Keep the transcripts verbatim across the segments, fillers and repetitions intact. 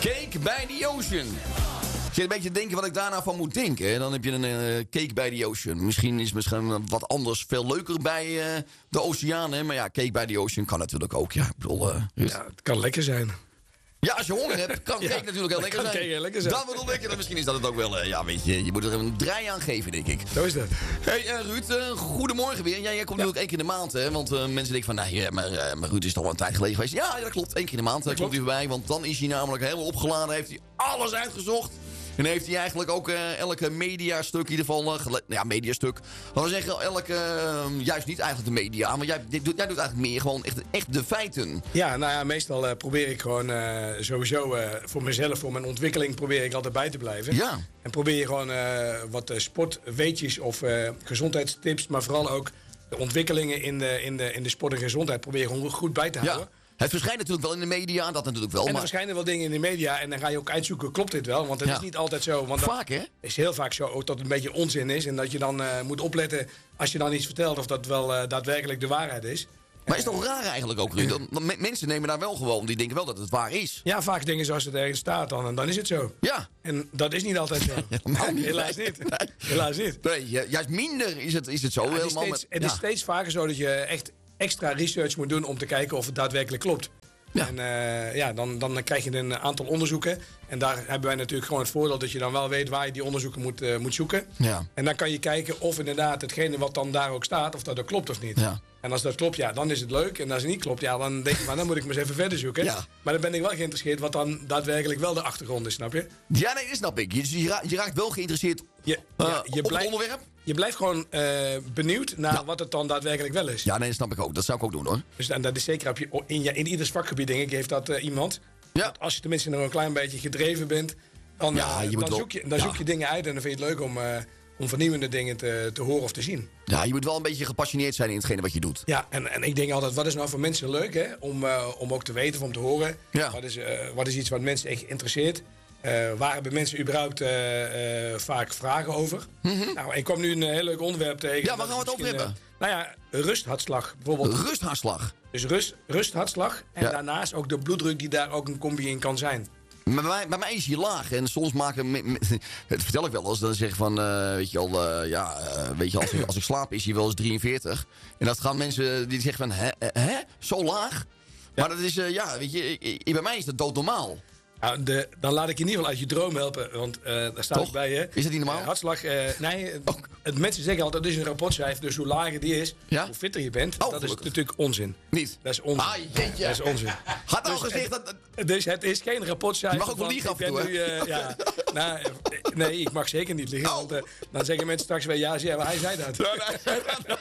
Cake by the Ocean. Ik zit een beetje te denken wat ik daarna van moet denken. Hè? Dan heb je een uh, Cake by the Ocean. Misschien is misschien wat anders veel leuker bij uh, de oceaan. Hè? Maar ja, Cake by the Ocean kan natuurlijk ook. Ja, ik bedoel, uh, ja, het kan lekker zijn. Ja, als je honger hebt, kan cake ja, natuurlijk heel lekker zijn. Heel lekker zijn. Dat bedoel ik. En misschien is dat het ook wel, uh, ja, weet je, je moet er een draai aan geven, denk ik. Zo is dat. Hey uh, Ruud, uh, goedemorgen weer. Jij, jij komt ja. natuurlijk één keer in de maand, hè? Want uh, mensen denken van, nou, ja, maar, uh, maar Ruud is toch wel een tijd geleden geweest. Ja, dat klopt. Één keer in de maand uh, komt hij voorbij. Want dan is hij namelijk helemaal opgeladen. Heeft hij alles uitgezocht. En heeft hij eigenlijk ook uh, elke mediastuk in ieder geval... Uh, gele- nou ja, mediastuk. Maar we zeggen elke... Uh, juist niet eigenlijk de media. Maar jij, jij, doet, jij doet eigenlijk meer gewoon echt, echt de feiten. Ja, nou ja, meestal uh, probeer ik gewoon uh, sowieso... Uh, voor mezelf, voor mijn ontwikkeling... probeer ik altijd bij te blijven. Ja. En probeer je gewoon uh, wat uh, sportweetjes of uh, gezondheidstips... maar vooral ook de ontwikkelingen in de, in de, in de sport en gezondheid... probeer je gewoon goed bij te houden. Ja. Het verschijnt natuurlijk wel in de media, dat natuurlijk wel. En er maar... verschijnen wel dingen in de media en dan ga je ook uitzoeken, klopt dit wel? Want het ja. is niet altijd zo. Want vaak, hè? Het is heel vaak zo ook dat het een beetje onzin is. En dat je dan uh, moet opletten als je dan iets vertelt of dat wel uh, daadwerkelijk de waarheid is. Maar is toch raar eigenlijk ook, Ruud? Ja. Mensen nemen daar wel gewoon, die denken wel dat het waar is. Ja, vaak dingen zoals het ergens staat dan en dan is het zo. Ja. En dat is niet altijd zo. Helemaal niet. Helaas niet. Nee. Helaas niet. Nee, juist minder is het, is het zo. Ja, het is, helemaal steeds, met, het ja. is steeds vaker zo dat je echt extra research moet doen om te kijken of het daadwerkelijk klopt. Ja. En uh, ja, dan, dan krijg je een aantal onderzoeken. En daar hebben wij natuurlijk gewoon het voordeel dat je dan wel weet waar je die onderzoeken moet, uh, moet zoeken. Ja. En dan kan je kijken of inderdaad hetgene wat dan daar ook staat, of dat ook klopt of niet. Ja. En als dat klopt, ja, dan is het leuk. En als het niet klopt, ja, dan denk je, maar dan moet ik maar eens even verder zoeken. Ja. Maar dan ben ik wel geïnteresseerd wat dan daadwerkelijk wel de achtergrond is, snap je? Ja, nee, dat snap ik. Je, je, raakt, je raakt wel geïnteresseerd je, uh, ja, je op blijf, het onderwerp. Je blijft gewoon uh, benieuwd naar ja. wat het dan daadwerkelijk wel is. Ja, nee, dat snap ik ook. Dat zou ik ook doen, hoor. Dus en dat is zeker op je, in, je, in ieders vakgebied, denk ik, heeft dat uh, iemand. Ja. Dat als je tenminste nog een klein beetje gedreven bent, dan, ja, je uh, dan, wel, zoek, je, dan ja. zoek je dingen uit en dan vind je het leuk om, uh, om vernieuwende dingen te, te horen of te zien. Ja, je moet wel een beetje gepassioneerd zijn in hetgene wat je doet. Ja, en, en ik denk altijd, wat is nou voor mensen leuk, hè? Om, uh, om ook te weten of om te horen. Ja. Wat, is, uh, wat is iets wat mensen echt interesseert? Uh, waar hebben mensen überhaupt uh, uh, vaak vragen over? Mm-hmm. Nou, ik kwam nu een heel leuk onderwerp tegen. Ja, waar gaan we het over hebben? Uh, nou ja, rusthartslag bijvoorbeeld. Rusthartslag? Dus rust, rusthartslag en ja. daarnaast ook de bloeddruk die daar ook een combi in kan zijn. Maar bij mij, bij mij is hij laag en soms maken... Me, me, dat vertel ik wel eens. Dan zeg ik van, uh, weet je al, uh, ja, uh, weet je, als ik, als ik slaap is hij wel eens drieënveertig. En dat gaan mensen die zeggen van, hè, hè? Zo laag? Ja. Maar dat is, uh, ja, weet je, bij mij is dat doodnormaal. Nou, de, dan laat ik je in ieder geval uit je droom helpen, want uh, daar staat Toch? ik bij je. Is dat niet normaal? Uh, hartslag, uh, nee, oh. het, mensen zeggen altijd, dat is een rapportcijfer, dus hoe lager die is, ja? hoe fitter je bent. Oh, dat gelukkig. is natuurlijk onzin. Niet? Dat is onzin. Ah, jeetje. Dat is onzin. Had al dus gezegd het, dat... Dus het is geen rapportcijfer. Je mag ook wel liegen af en toe, nu, uh, ja, nou, nee, ik mag zeker niet liegen, oh. want uh, dan zeggen mensen straks weer, ja, zie je, maar hij zei dat. Ja, nee.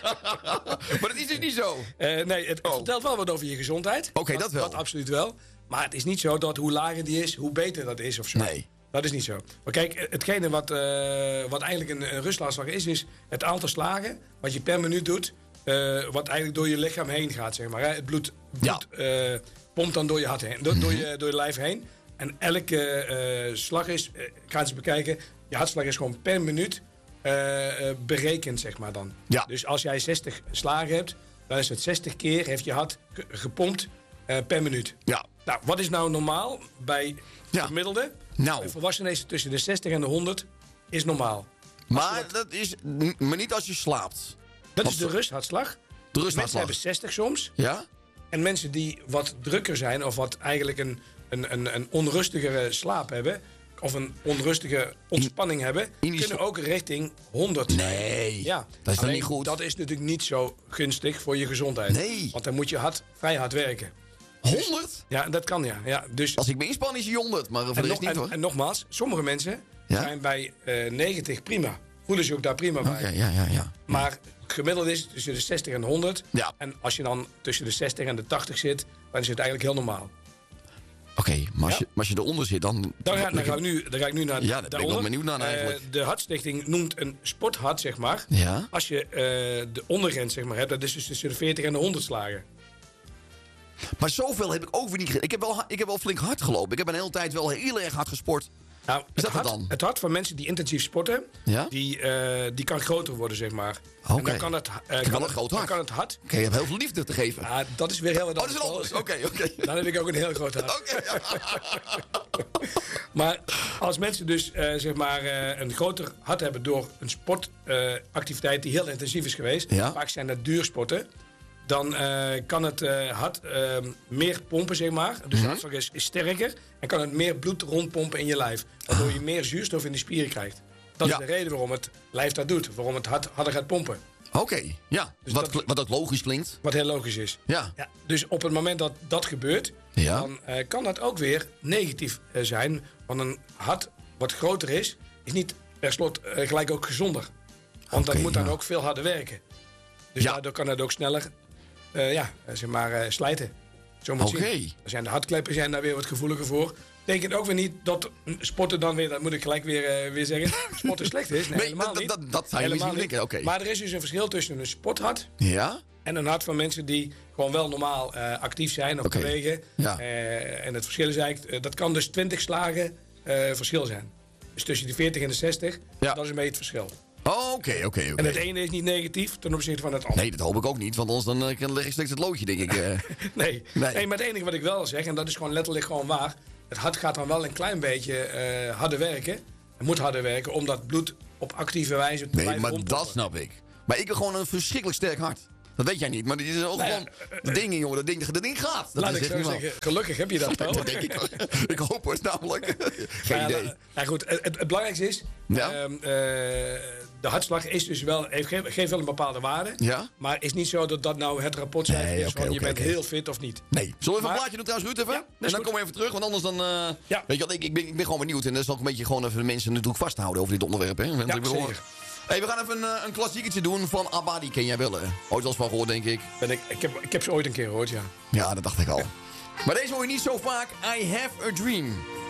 Maar dat is dus niet zo. Uh, nee, het, het oh. vertelt wel wat over je gezondheid. Oké, okay, dat wel. Dat absoluut wel. Maar het is niet zo dat hoe lager die is, hoe beter dat is of zo. Nee. Dat is niet zo. Maar kijk, hetgene wat, uh, wat eigenlijk een, een rusthartslag is, is het aantal slagen wat je per minuut doet, uh, wat eigenlijk door je lichaam heen gaat, zeg maar. Hè. Het bloed, bloed ja. uh, pompt dan door je hart heen, door, door, je, door je lijf heen. En elke uh, slag is, uh, ik ga eens bekijken, je hartslag is gewoon per minuut uh, uh, berekend, zeg maar dan. Ja. Dus als jij zestig slagen hebt, dan is het zestig keer, heeft je hart gepompt uh, per minuut. Ja. Nou, wat is nou normaal bij ja. gemiddelde? Nou. Een volwassene is tussen de zestig en de honderd is normaal. Maar dat... dat is maar niet als je slaapt. Dat is de rusthartslag. De rusthartslag. Mensen hebben zestig soms. Ja? En mensen die wat drukker zijn of wat eigenlijk een, een, een, een onrustigere slaap hebben, of een onrustige ontspanning in, hebben, in kunnen ook richting honderd. Nee, ja. dat is dan niet goed. Dat is natuurlijk niet zo gunstig voor je gezondheid. Nee. Want dan moet je hard, vrij hard werken. honderd? Dus, ja, dat kan ja. ja dus, als ik me inspan is hij honderd, maar voor de rest nog, niet hoor. En, en nogmaals, sommige mensen ja? zijn bij uh, negentig prima. Voelen ze ook daar prima bij. Okay, ja, ja, ja. Maar gemiddeld is het tussen de zestig en de honderd. Ja. En als je dan tussen de zestig en de tachtig zit, dan is het eigenlijk heel normaal. Oké, okay, maar, ja? maar als je eronder zit, dan... Dan ga, dan ga, ik, nu, dan ga ik nu naar ja, daar ben ik wel benieuwd naar eigenlijk. Uh, de Hartstichting noemt een sporthart, zeg maar. Ja? Als je uh, de ondergrens, zeg maar, hebt, dat is dus tussen de veertig en de honderd slagen. Maar zoveel heb ik ook weer niet gedaan. Ik heb wel, ik heb wel flink hard gelopen. Ik heb een hele tijd wel heel erg hard gesport. Nou, is het, dat hart, dan? het hart van mensen die intensief sporten, ja? die, uh, die kan groter worden, zeg maar. Oké. En dan kan het, uh, kan wel een het, groot hart. kan het hart. Oké, okay, je hebt heel veel liefde te geven. Ja, dat is weer heel wat anders. Oh, dat is wel anders. Oké, okay, oké. Okay. Dan heb ik ook een heel groot hart. Oké. Okay. Maar als mensen dus uh, zeg maar, uh, een groter hart hebben door een sportactiviteit uh, die heel intensief is geweest. Ja. Vaak zijn dat duursporten. Dan uh, kan het uh, hart uh, meer pompen, zeg maar. Dus de hartslag is, is sterker. En kan het meer bloed rondpompen in je lijf. Waardoor je meer zuurstof in de spieren krijgt. Dat ja. is de reden waarom het lijf dat doet. Waarom het hart harder gaat pompen. Oké, okay, ja. Dus wat, dat, wat ook logisch klinkt. Wat heel logisch is. Ja. Ja, dus op het moment dat dat gebeurt, ja. dan uh, kan dat ook weer negatief uh, zijn. Want een hart wat groter is, is niet per slot uh, gelijk ook gezonder. Want okay, dat moet dan ja. ook veel harder werken. Dus ja. daardoor kan het ook sneller uh, ja, zeg maar, uh, slijten. Zo moet Oké. okay. zijn de hartkleppen zijn daar weer wat gevoeliger voor. Betekent ook weer niet dat sporten dan weer, dat moet ik gelijk weer, uh, weer zeggen, sporten slecht is. Nee, nee helemaal dat, niet. Dat, dat zou je helemaal niet denken, oké. Okay. Maar er is dus een verschil tussen een sporthart ja? en een hart van mensen die gewoon wel normaal uh, actief zijn of okay. bewegen. Ja. Uh, en het verschil is eigenlijk, uh, dat kan dus twintig slagen uh, verschil zijn. Dus tussen de veertig en de zestig, ja. dat is een beetje het verschil. Oh, oké, oké, oké. En het ene is niet negatief ten opzichte van het andere. Nee, dat hoop ik ook niet, want anders dan, uh, leg ik steeds het loodje, denk ik. Uh. nee. Nee. nee, maar het enige wat ik wel zeg, en dat is gewoon letterlijk gewoon waar. Het hart gaat dan wel een klein beetje uh, harder werken. Het moet harder werken, omdat bloed op actieve wijze te nee, blijven maar rondpompen. Dat snap ik. Maar ik heb gewoon een verschrikkelijk sterk hart. Dat weet jij niet, maar dit is ook nou gewoon... Ja, dat ding, jongen, dat ding, dat ding gaat. Dat laat is ik zo zeggen, gelukkig heb je dat wel. Dat denk ik ook. Ik hoop het namelijk. Geen ja, idee. Nou, nou goed, het, het belangrijkste is... Ja? Uh, uh, de hartslag is dus wel, heeft, geeft wel een bepaalde waarde. Ja? Maar is niet zo dat dat nou het rapportcijfer nee, is okay, van je okay, bent okay. heel fit of niet. Nee. Zullen we even maar, een plaatje doen trouwens, Ruud, even? Ja, en dan komen we even terug, want anders dan... Uh, ja. Weet je wat, ik, ik, ben, ik ben gewoon benieuwd. En dat is ook een beetje gewoon even de mensen natuurlijk vasthouden over dit onderwerp. Hè? Ja, zeker. Hey, we gaan even een, een klassieketje doen van ABBA, die ken jij wel, hè? Ooit wel eens van gehoord, denk ik. Ben ik, ik, heb, ik heb ze ooit een keer gehoord, ja. Ja, dat dacht ik al. Maar deze hoor je niet zo vaak. I Have a Dream.